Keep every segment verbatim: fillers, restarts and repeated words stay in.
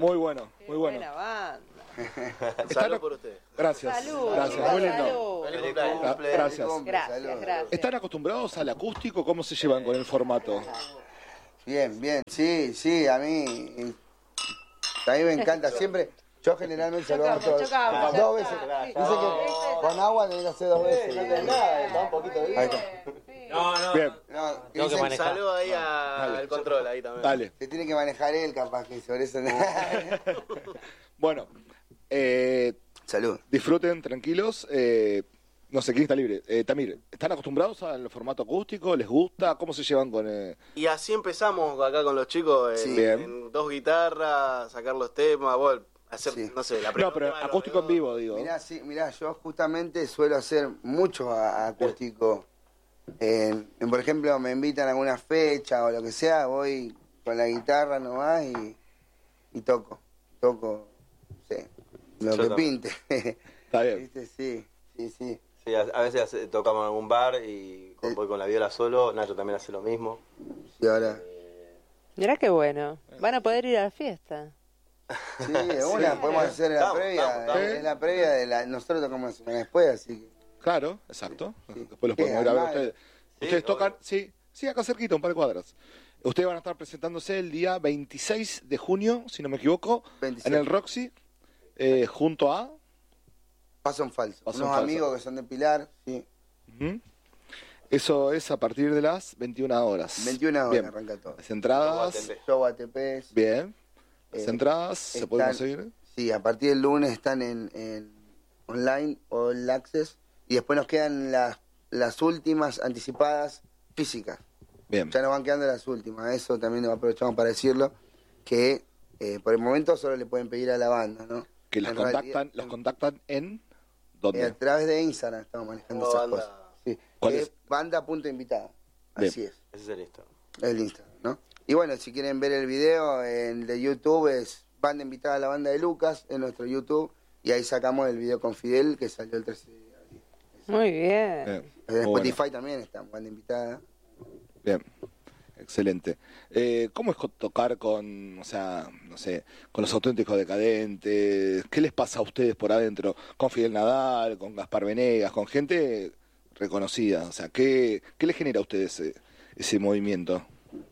Muy bueno, Qué muy bueno. Buena banda. Salud por ustedes. Gracias. Salud, Gracias, chicos, muy lindo. salud. Feliz cumpleaños. Gra- Gracias. Gracias, gracias. ¿Están acostumbrados al acústico? ¿Cómo se llevan con el formato? Bien, bien, sí, sí, a mí, a mí me encanta, siempre, yo generalmente se lo hago Chocamos, todos, chocamos, ya dos está, veces, sí. dice que con agua tenés que hacer dos veces. No tenés nada, está un poquito de Ahí vino. está. No, no. Bien, No, Tengo que dicen, manejar. Salud ahí a- Dale. al control ahí también. dale. se tiene que manejar él capaz que sobre eso. Bueno, eh, Salud. disfruten, tranquilos. Eh, no sé, ¿quién está libre? Eh, Tamir, ¿están acostumbrados al formato acústico? ¿Les gusta? ¿Cómo se llevan con...? Eh... Y así empezamos acá con los chicos, en, Sí. Bien. en dos guitarras, sacar los temas, bueno, hacer, Sí. no sé, la No, primera pero tema de los acústico en dedos. vivo, digo. Mirá, sí, mirá, yo justamente suelo hacer mucho a- acústico. En, en, por ejemplo, me invitan a alguna fecha o lo que sea, voy con la guitarra nomás y, y toco. Toco, sí, lo Yo que también. pinte. Está bien. ¿Viste? Sí, sí, sí. Sí, a, a veces hace- tocamos en algún bar y con- voy con la viola solo. Nacho también hace lo mismo. Y ahora, Mirá qué bueno. Van a poder ir a la fiesta. sí, de una podemos hacer la Estamos, previa. estamos, estamos. Es la previa de la. Nosotros tocamos una semana después, así que. Claro, exacto. Sí. Después los podemos ir a ver además- ustedes. Sí, Ustedes tocan, obvio. sí, sí, acá cerquita, un par de cuadras. Ustedes van a estar presentándose el día veintiséis de junio, si no me equivoco, veintiséis. en el Roxy, eh, junto a... Paso en falso. Paso en Unos falso. amigos que son de Pilar, sí. Ujú. Eso es a partir de las veintiuna horas. veintiuna horas Bien. arranca todo. Las entradas, Guatemala. Show A T P. bien. Las Eh, entradas se pueden están- conseguir. Sí, a partir del lunes están en, en online o all access y después nos quedan las, las últimas anticipadas físicas. Bien. Ya nos van quedando las últimas, eso también aprovechamos para decirlo, que eh, por el momento solo le pueden pedir a la banda, ¿no? Que las En contactan, realidad, los en- contactan en... eh, ¿Dónde? a través de Instagram estamos manejando Como esas banda. cosas. Sí. ¿Cuál Eh, es? Banda.invitada, Bien. así es. Ese es el Instagram. El Instagram, ¿no? Y bueno, si quieren ver el video en el de YouTube es Banda Invitada a la Banda de Lucas en nuestro YouTube y ahí sacamos el video con Fidel que salió el trece de abril. Muy bien. Bien. En Muy Spotify bueno. también está Banda Invitada. Bien, excelente. Eh, ¿Cómo es co- tocar con, o sea, no sé, con los auténticos decadentes? ¿Qué les pasa a ustedes por adentro? Con Fidel Nadal, con Gaspar Venegas, con gente reconocida. O sea, ¿qué, qué les genera a ustedes ese, ese movimiento?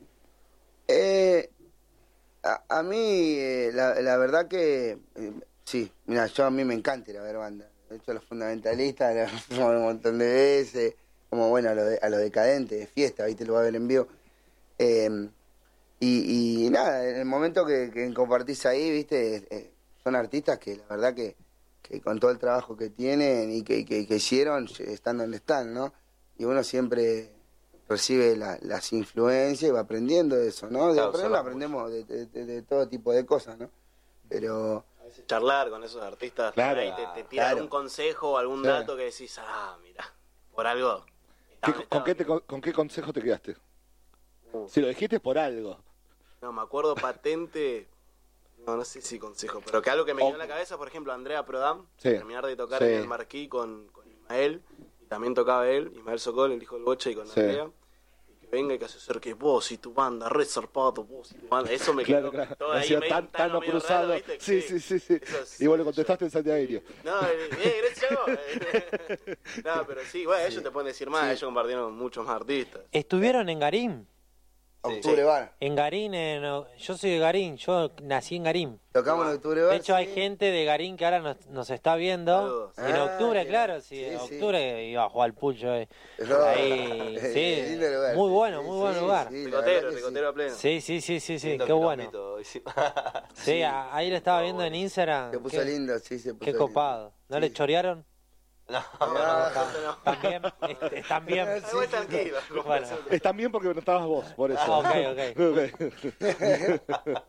Eh, a, a mí, eh, la, la verdad que, eh, sí, mira, yo a mí me encanta ir a ver banda. De hecho, los fundamentalistas, los vimos un montón de veces, como bueno, a los de- a los decadentes de fiesta, ahí te lo va a ver en vivo. Eh, y, y nada, en el momento que, que compartís ahí, viste, eh, son artistas que la verdad que, que con todo el trabajo que tienen y que, que, que hicieron, están donde están, ¿no? Y uno siempre recibe la- las influencias y va aprendiendo de eso, ¿no? De Claro, aprender observa aprendemos de, de- de- de todo tipo de cosas, ¿no? Pero A veces charlar con esos artistas, Claro. ahí te, te tiran Claro. algún consejo o algún Sí. dato que decís, ah, mira, por algo. ¿Qué- estaban- con, estaban qué te- bien. con- con qué consejo te quedaste? Uh. Si lo dijiste es por algo. No, me acuerdo patente, no, no sé si consejo, pero que algo que me O- quedó en la cabeza, por ejemplo, Andrea Prodam, Sí. terminar de tocar Sí. en el Marquí con, con Ismael, y también tocaba él, Ismael Sokol, el hijo del Boche, y con Sí. Andrea, y que venga y que se acerque, vos y tu banda, re zarpado, vos y tu banda, eso me Claro, quedó claro. todo Ha ahí sido medio tan, un tan tano no medio cruzado. raro, ¿viste? Sí, sí, sí, sí. Eso es- Y vos le contestaste en Santiago Aéreo. No, eh, eh, gracias a vos. No, pero sí, bueno, ellos te pueden decir más, Sí. ellos compartieron con muchos más artistas. ¿Estuvieron en Garín? Octubre Sí. Bar, En Garín, en- yo soy de Garín, yo nací en Garín. tocamos en Octubre Bar. De hecho, hay sí. gente de Garín que ahora nos, nos está viendo. Saludos. En Ah, octubre, mira. claro, sí, Sí, en sí. octubre iba a jugar al pullo. eh. No, Ahí, sí, lindo lugar, muy sí, bueno, sí, muy buen sí, lugar. sí, la Ricotero, verdad que ricotero a pleno. Sí, sí, sí, sí, sí, Lindo qué bueno. quilombito, dice. Sí, a- ahí lo estaba viendo en Instagram. Se puso Qué, lindo, sí, se puso qué lindo. copado. ¿No Sí. le chorearon? No, Ah, ¿Están bien? Est- ¿Están bien? Eh, vos tranquilo. Bueno. Están bien porque no estabas vos, por eso. Ah, ok, Ok.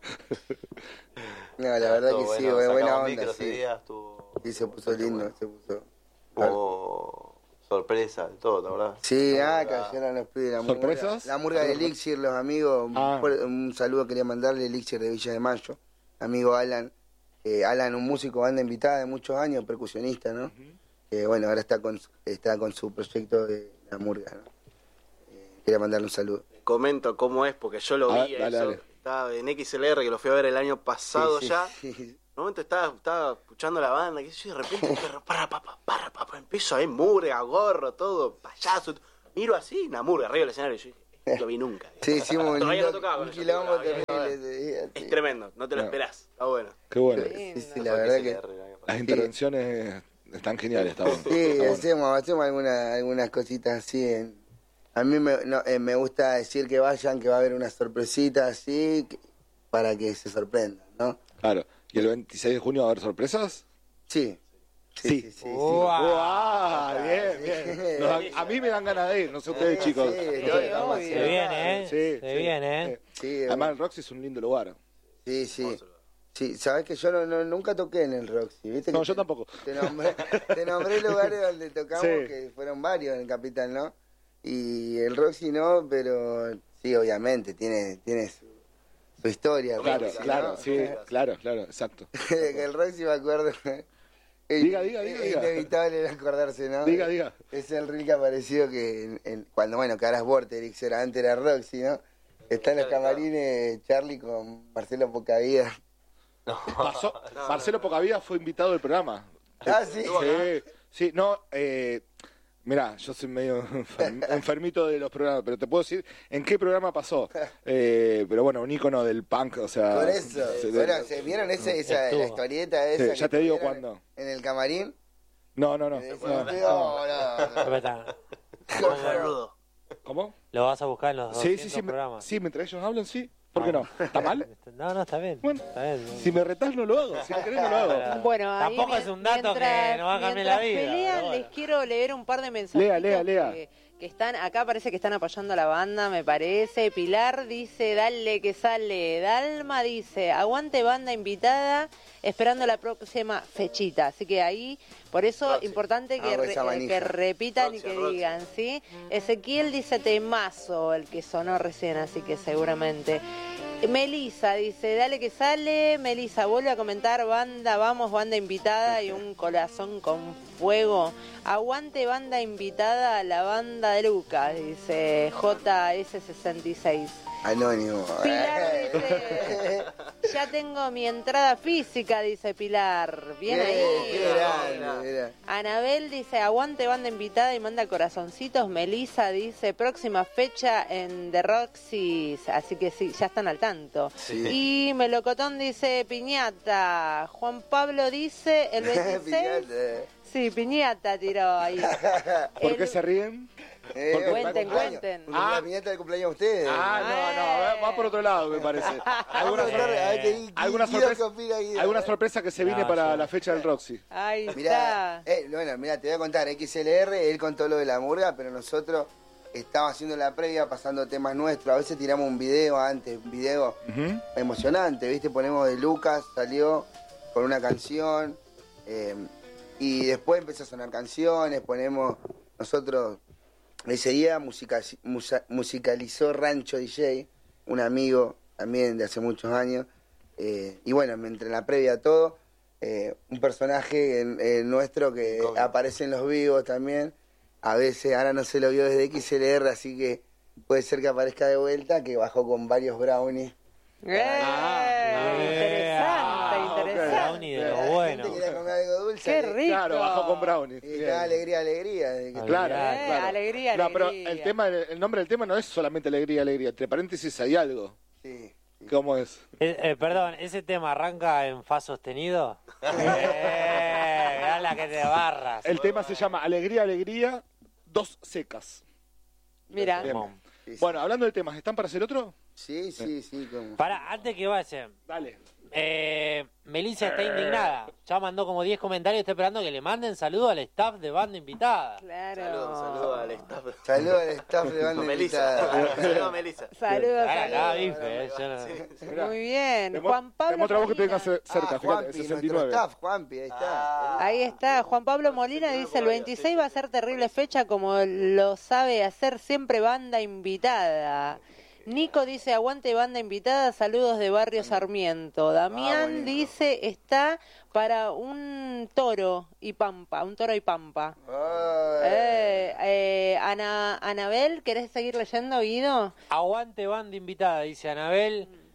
No, la verdad estuvo que sí, bueno, buena sacamos onda, micro ese sí. día, estuvo Sí, se puso lindo, se puso. como sorpresa, de todo, la verdad. Sí, ah, Estuvo la- cayeron los pibes de la ¿Sorpresas? murga. La murga de Elixir, los amigos. Un, Ah. fuer- un saludo quería mandarle Elixir de Villa de Mayo. Amigo Alan. Eh, Alan, un músico, banda invitada de muchos años, percusionista, ¿no? Que bueno, ahora está con, está con su proyecto de la murga, ¿no? Eh, quería mandarle un saludo. Comento cómo es, porque yo lo Ah, vi dale, eso. dale. estaba en X L R, que lo fui a ver el año pasado Sí, sí, ya. sí. En un momento estaba, estaba escuchando la banda, qué sé yo, y de repente, pero para, para, para, para, empiezo a ver murga, gorro, todo, payaso. Miro así, una murga arriba del escenario. Y yo dije, no lo vi nunca. Sí, hicimos un, Todavía no lindo- tocaba un con ellos, quilombo todavía no terrible tocaba. ese día, Es sí. tremendo, no te lo No. esperás. Está bueno. Qué bueno. Sí, sí, Lindo. la verdad que... Las intervenciones están geniales, está bueno. Sí, Está bueno. hacemos, hacemos alguna, algunas cositas así. En... A mí me, no, eh, me gusta decir que vayan, que va a haber una sorpresita así, que- para que se sorprendan, ¿no? Claro. ¿Y el veintiséis de junio va a haber sorpresas? Sí. Sí. Sí, sí, sí. sí. Uah. ¡Uah! Bien, bien. Nos dan- a mí me dan ganas de ir, no sé ustedes, Sí, chicos. sí, No sé. sí, obvio. Se viene, ¿eh? Sí, Se sí, viene, ¿eh? sí. Sí, Además, el Roxy es un lindo lugar. sí, sí. Sí, sabes que yo no, no- nunca toqué en el Roxy, ¿viste? No, que yo te- tampoco. Te nombré, te nombré lugares donde tocamos, Sí. que fueron varios en Capital, ¿no? Y el Roxy no, pero sí, obviamente, tiene, tiene su, su historia. el Claro, Roxy, claro, ¿no? sí, claro, claro, exacto. Que el Roxy me acuerdo. Diga, diga, diga, Es diga. inevitable acordarse, ¿no? Diga, diga. Es el reel que apareció que en, en- cuando, bueno, que ahora es Vorterix, era antes era Roxy, ¿no? Está en los camarines Charlie con Marcelo Pocavida. Pasó, Marcelo Pocavida fue invitado del programa. Ah, sí. Sí, sí, no, eh, mirá, yo soy medio enfer- enfermito de los programas, pero te puedo decir en qué programa pasó. Eh, pero bueno, un ícono del punk, o sea... Por eso. se- Bueno, ¿se vieron ese, esa, Estuvo. la historieta esa? Sí, que ya te digo pusieron cuándo. En el camarín. No, no, no. Ese- no, no, no. no, no. Está- Boludo. ¿Cómo? Lo vas a buscar en los Sí, doscientos sí, sí, me- programas. sí, mientras ellos hablan, sí. ¿Por qué no? ¿Está mal? No, no, está bien. Bueno, está bien. Si me retás no lo hago, si me querés no lo hago. Bueno, ahí Tampoco es un dato que mientras- nos va a cambiar la vida, mientras pelean, pero bueno. les quiero leer un par de mensajes. Lea, lea, lea. Que, que están, acá parece que están apoyando a la banda, me parece. Pilar dice, dale que sale. Dalma dice, aguante banda invitada, esperando la próxima fechita. Así que ahí, por eso, Roxy. importante que, Hago re- esa eh, manija. que repitan Roxy, y que Roxy. digan, ¿sí? Ezequiel dice temazo, el que sonó recién, así que seguramente. Melisa dice, dale que sale. Melisa, vuelve a comentar, banda, vamos, banda invitada y un corazón con fuego. Aguante banda invitada, la banda de Lucas, dice J S sesenta y seis. Anónimo. Pilar dice, ya tengo mi entrada física, dice Pilar. Bien Qué- ahí. qué grande, mirá. Anabel dice, aguante banda invitada y manda corazoncitos. Melissa dice, próxima fecha en The Roxys. Así que sí, ya están al tanto. Sí. Y Melocotón dice, piñata. Juan Pablo dice, el veintiséis. Piñata. Sí, piñata tiró ahí. ¿Por El- qué se ríen? Eh, Porque- Cuenten, cumpleaños. cuenten. Ah, Ah. la piñata de cumpleaños de ustedes. Ah, no, no, va- va por otro lado, me parece. ¿Alguna, Vamos a estar- a ver qué- alguna qué- sorpresa, qué opina Guido, alguna eh. sorpresa que se viene No, para yo- la fecha del Roxy? Ahí Mirá, está. eh, bueno, mira, te voy a contar, X L R, él contó lo de la murga, pero nosotros estamos haciendo la previa, pasando temas nuestros, a veces tiramos un video antes, un video Ujú. emocionante, ¿viste? Ponemos de Lucas, salió con una canción, eh, y después empezó a sonar canciones, ponemos, nosotros, ese día musica- musa- musicalizó Rancho D J, un amigo también de hace muchos años, eh, y bueno, entre la previa todo, eh, un personaje en- en nuestro que Incógnito. aparece en los vivos también, a veces, ahora no se lo vio desde X L R, así que puede ser que aparezca de vuelta, que bajó con varios brownies. Eh, Ah, interesante, ah, ok. interesante. Brownie de lo La bueno. gente quería comer algo dulce. Qué le- rico. Claro, bajó con brownie. Y Bien. cada alegría, alegría. de que- Claro, Eh, claro. alegría, No, pero alegría. el tema, el nombre del tema no es solamente alegría, alegría. Entre paréntesis hay algo. Sí. ¿Cómo es? Eh, eh, perdón, ¿ese tema arranca en fa sostenido? eh, mirá la que te barras. El tema se llama Alegría, alegría, dos secas. Mira. Bien. Mon. Sí, sí. Bueno, hablando de temas, ¿están para hacer otro? Sí, sí, sí. Como... Pará, antes que vaya, Dale. eh, Melissa está indignada. Ya mandó como diez comentarios, está esperando que le manden saludos al staff de banda invitada. Claro. Saludos, saludos al staff. Saludos al staff de banda Melissa. invitada. Saludos a Melissa. Saludos, Acá, acá, saludos. bife, eh, yo no- Mirá. Muy bien. Te mo- Juan Te Pablo muestro a vos que te Molina. vengas cer- cerca, Ah, fíjate, Juanpi, sesenta y nuestro nueve. staff, Juanpi, ahí está. Ahí está, Juan Pablo Molina dice, el veintiséis va a ser terrible fecha como lo sabe hacer siempre banda invitada. Nico dice, aguante banda invitada, saludos de Barrio Sarmiento. Damián bonito. dice, está para un toro y pampa, un toro y pampa. Ay. Eh, eh, Ana, Anabel, ¿querés seguir leyendo, Guido? Aguante banda invitada, dice Anabel.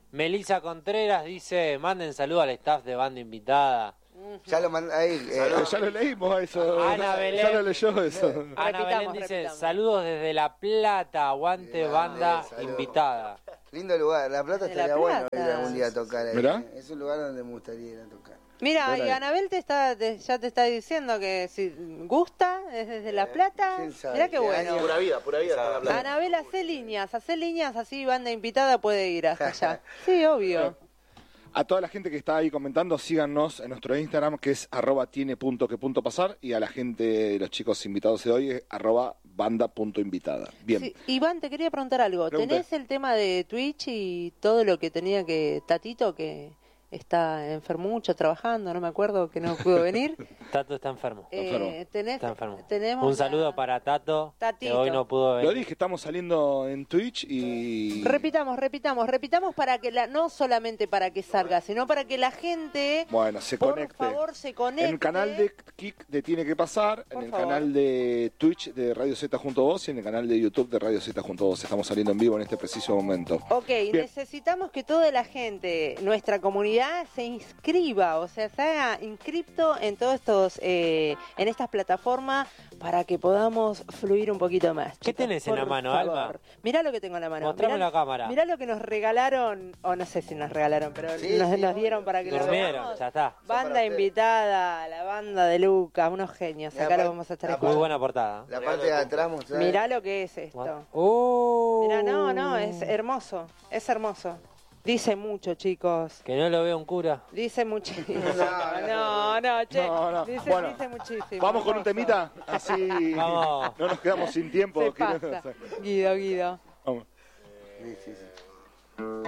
Melissa Contreras dice, manden saludos al staff de Banda Invitada. Ya lo mandé ahí. Eh, Eh, ya lo leímos a eso. Ana Belén. Ya lo leyó eso. Ana Repitamos, Belén dice, repitamos. saludos desde La Plata, aguante Grande, Banda saludos. Invitada. lindo lugar. La Plata De La estaría bueno ir Plata. algún día a tocar ahí. Mirá. eh. Es un lugar donde me gustaría ir a tocar. Mira, Bueno, y ahí. Anabel te está, te- ya te está diciendo que si gusta, es desde La Plata. quién sabe Mirá qué qué bueno. año. Pura vida, pura vida está en la plata. Anabel, hace líneas, hace líneas, así Banda Invitada puede ir hasta allá. Sí, obvio. A toda la gente que está ahí comentando, síganos en nuestro Instagram, que es arroba tiene punto que punto pasar, y a la gente, los chicos invitados de hoy, es arroba banda punto invitada. Bien. Sí, Iván, te quería preguntar algo. Pregunte. ¿Tenés el tema de Twitch y todo lo que tenía que... Tatito, que está enfermucho, trabajando, no me acuerdo, que no pudo venir? Tato está enfermo. enfermo. Eh, tenés, Está enfermo. tenemos Un saludo la- para Tato, que Tatito. hoy no pudo Lo venir. dije, estamos saliendo en Twitch y... Repitamos, repitamos, repitamos para que la... No solamente para que salga, sino para que la gente... Bueno, se Por conecte. favor, se conecte. En el canal de Kik de Tiene que Pasar, Por en el favor. canal de Twitch de Radio Z junto a vos y en el canal de YouTube de Radio Z junto a vos. Estamos saliendo en vivo en este preciso momento. Ok, Bien. necesitamos que toda la gente, nuestra comunidad, se inscriba, o sea, se haga inscripto en todos estos, eh, en estas plataformas para que podamos fluir un poquito más. ¿Qué chicos, tenés en por la mano, favor. Alma? Mirá lo que tengo en la mano. Mostrame mirá, la cámara. Mirá lo que nos regalaron, o no sé si nos regalaron, pero Sí, nos, sí, nos obvio. dieron para que lo Durmieron, veamos. ya está. Son para Banda ustedes. invitada, la banda de Lucas, unos genios. Y Acá lo aparte- vamos a estar aparte- Muy escuchando. buena portada. La parte de atrás mostrar. Mirá lo que es esto. Uh. Mira, no, no, es hermoso, es hermoso. Dice mucho, chicos. Que no lo vea un cura. Dice muchísimo. No, no, che. No, no. Dice, Bueno, dice muchísimo. Vamos con un hermoso. temita, así Vamos. no nos quedamos sin tiempo. Se que no- pasa. Guido, Guido. Vamos. Sí, sí, sí.